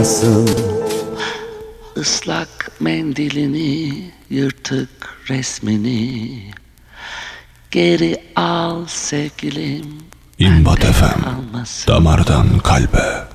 Nasıl ıslak mendilini, yırtık resmini geri al sevgilim. İmbat FM, damardan kalbe.